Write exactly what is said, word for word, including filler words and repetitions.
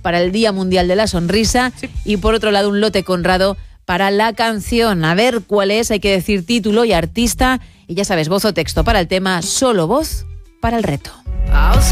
para el Día Mundial de la Sonrisa. Sí. Y por otro lado, un lote Conrado para la canción. A ver cuál es, hay que decir título y artista. Y ya sabes, voz o texto para el tema, solo voz para el reto.